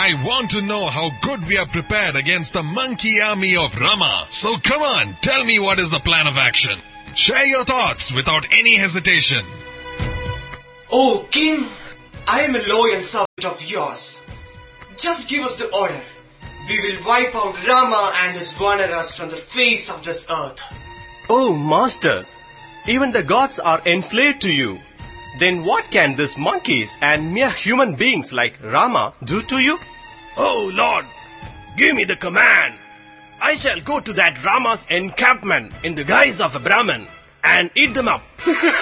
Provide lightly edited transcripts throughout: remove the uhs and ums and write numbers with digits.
I want to know how good we are prepared against the monkey army of Rama. So come on, tell me what is the plan of action. Share your thoughts without any hesitation. O king, I am a loyal servant of yours. Just give us the order. We will wipe out Rama and his wanderers from the face of this earth. Oh, master, even the gods are enslaved to you. Then what can these monkeys and mere human beings like Rama do to you? Oh, Lord, give me the command. I shall go to that Rama's encampment in the guise of a Brahmin and eat them up.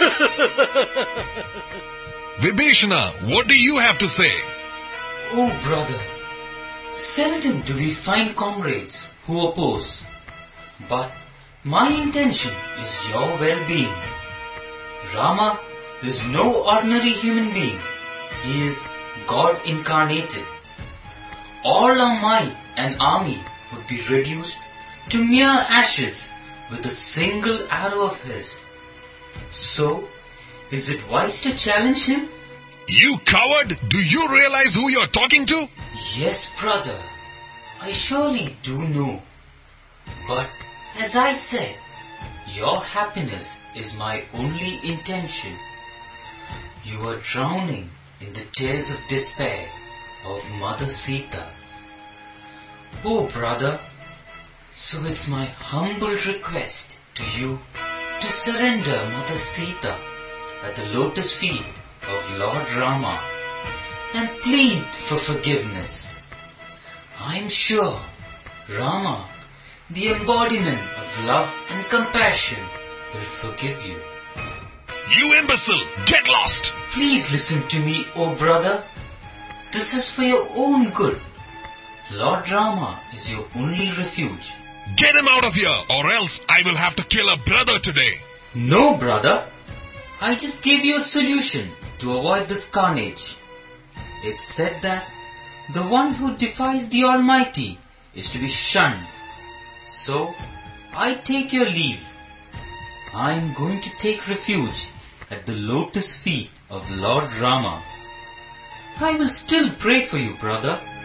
Vibhishana, what do you have to say? Oh, brother, seldom do we find comrades who oppose. But my intention is your well-being. Rama is no ordinary human being. He is God incarnated. All our might and army would be reduced to mere ashes with a single arrow of his. So, is it wise to challenge him? You coward! Do you realize who you're talking to? Yes, brother. I surely do know. But, as I said, your happiness is my only intention. You are drowning in the tears of despair of Mother Sita. Oh, brother, so it's my humble request to you to surrender Mother Sita at the lotus feet of Lord Rama and plead for forgiveness. I'm sure Rama, the embodiment of love and compassion, will forgive you. You imbecile! Get lost! Please listen to me, O brother. This is for your own good. Lord Rama is your only refuge. Get him out of here, or else I will have to kill a brother today. No, brother. I just gave you a solution to avoid this carnage. It's said that the one who defies the Almighty is to be shunned. So, I take your leave. I am going to take refuge at the lotus feet of Lord Rama. I will still pray for you, brother.